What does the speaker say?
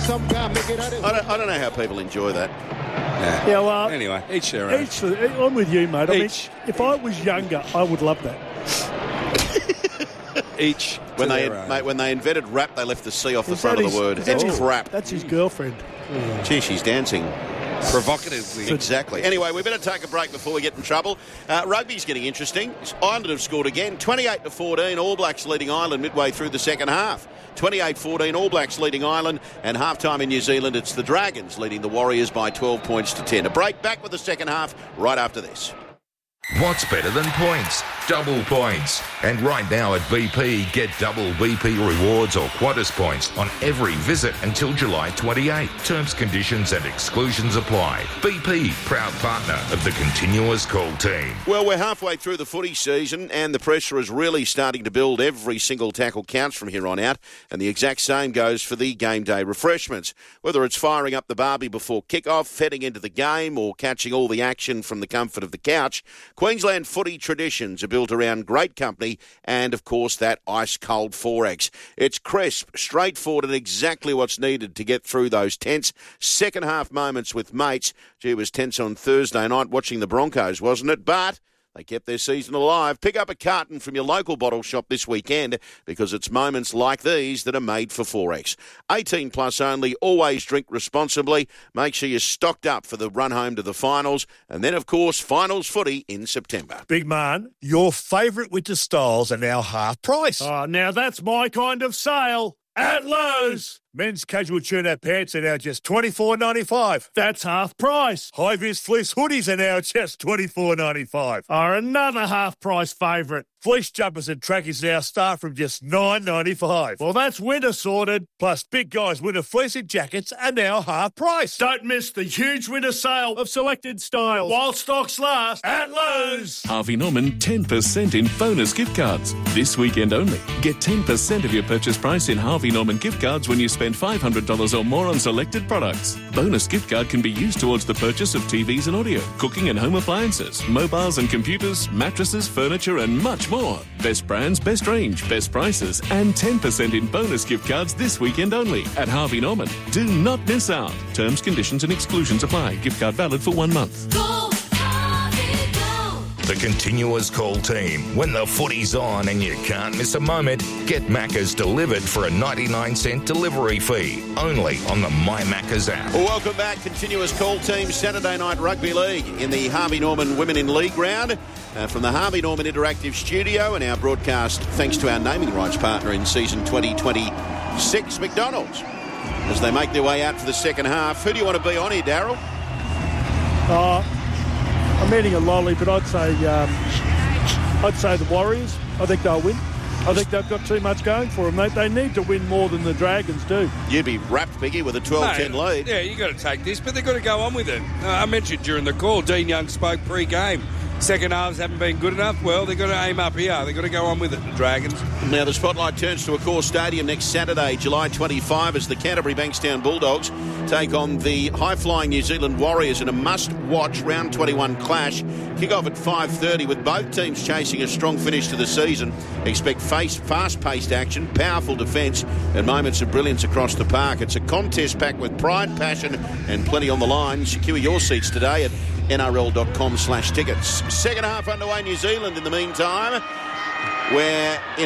I don't know how people enjoy that. Yeah, well, anyway, each their own. I'm with you, mate. I mean, if I was younger, I would love that. Each when they invented rap, they left the C off the front of the word. It's crap. That's his girlfriend. Gee, she's dancing. Provocatively. Exactly. Anyway, we better take a break before we get in trouble. Rugby's getting interesting. Ireland have scored again. 28-14, All Blacks leading Ireland midway through the second half. 28-14, All Blacks leading Ireland, and half-time in New Zealand, it's the Dragons leading the Warriors by 12 points to 10. A break, back with the second half right after this. What's better than points? Double points. And right now at BP, get double BP rewards or Qantas points on every visit until July 28. Terms, conditions and exclusions apply. BP, proud partner of the Continuous Call team. Well, we're halfway through the footy season and the pressure is really starting to build. Every single tackle counts from here on out, and the exact same goes for the game day refreshments. Whether it's firing up the barbie before kick-off, heading into the game or catching all the action from the comfort of the couch, Queensland footy traditions are built around great company and, of course, that ice-cold 4X. It's crisp, straightforward and exactly what's needed to get through those tense second-half moments with mates. Gee, it was tense on Thursday night watching the Broncos, wasn't it? But they kept their season alive. Pick up a carton from your local bottle shop this weekend because it's moments like these that are made for 4X. 18 plus only, always drink responsibly. Make sure you're stocked up for the run home to the finals. And then, of course, finals footy in September. Big man, your favourite winter styles are now half price. Oh, now that's my kind of sale. At Lowe's. Men's casual tune-up pants are now just $24.95. That's half price. High-vis fleece hoodies are now just $24.95. Are another half price favourite. Fleece jumpers and trackies now start from just $9.95. Well, that's winter sorted. Plus, big guys' winter fleecing jackets are now half price. Don't miss the huge winter sale of selected styles while stocks last at Lowe's. Harvey Norman 10% in bonus gift cards. This weekend only. Get 10% of your purchase price in Harvey Norman gift cards when you spend $500 or more on selected products. Bonus gift card can be used towards the purchase of TVs and audio, cooking and home appliances, mobiles and computers, mattresses, furniture and much more. Best brands, best range, best prices and 10% in bonus gift cards this weekend only at Harvey Norman. Do not miss out. Terms, conditions and exclusions apply. Gift card valid for 1 month. The Continuous Call team. When the footy's on and you can't miss a moment, get Macca's delivered for a 99-cent delivery fee. Only on the My Macca's app. Well, welcome back, Continuous Call team. Saturday Night Rugby League in the Harvey Norman Women in League round. From the Harvey Norman Interactive Studio and our broadcast, thanks to our naming rights partner in season 2026, McDonald's. As they make their way out for the second half. Who do you want to be on here, Daryl? I'm eating a lolly, but I'd say the Warriors. I think they'll win. I think they've got too much going for them. They need to win more than the Dragons do. You'd be wrapped, Biggie, with a 12-10 lead. Yeah, you got to take this, but they've got to go on with it. I mentioned during the call, Dean Young spoke pre-game. Second halves haven't been good enough. Well, they've got to aim up here. They've got to go on with it, the Dragons. Now, the spotlight turns to Accor Stadium next Saturday, July 25, as the Canterbury Bankstown Bulldogs take on the high-flying New Zealand Warriors in a must-watch round 21 clash. Kick-off at 5:30 with both teams chasing a strong finish to the season. Expect fast-paced action, powerful defence and moments of brilliance across the park. It's a contest packed with pride, passion and plenty on the line. Secure your seats today at nrl.com/tickets. Second half underway, New Zealand in the meantime, where in